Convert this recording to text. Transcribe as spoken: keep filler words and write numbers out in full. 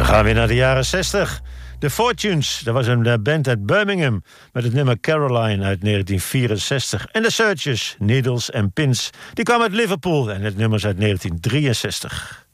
We gaan weer naar de jaren zestig. The Fortunes, dat was een band uit Birmingham met het nummer Caroline uit negentien vierenzestig. En The Searchers, Needles and Pins, die kwamen uit Liverpool en het nummer is uit negentien drieënzestig.